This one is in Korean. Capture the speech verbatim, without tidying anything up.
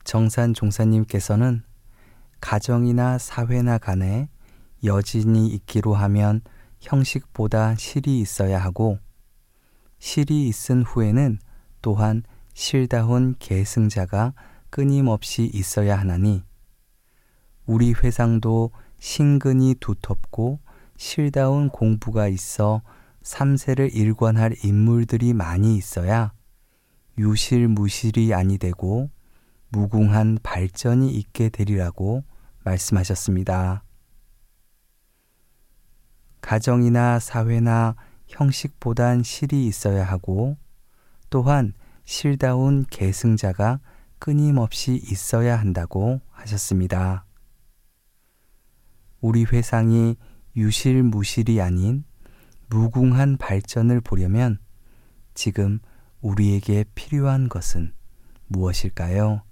정산 종사님께서는 가정이나 사회나 간에 여진이 있기로 하면 형식보다 실이 있어야 하고 실이 있은 후에는 또한 실다운 계승자가 끊임없이 있어야 하나니 우리 회상도 신근이 두텁고 실다운 공부가 있어 삼세를 일관할 인물들이 많이 있어야 유실무실이 아니 되고 무궁한 발전이 있게 되리라고 말씀하셨습니다. 가정이나 사회나 형식보단 실이 있어야 하고 또한 실다운 계승자가 끊임없이 있어야 한다고 하셨습니다. 우리 회상이 유실무실이 아닌 무궁한 발전을 보려면 지금 우리에게 필요한 것은 무엇일까요?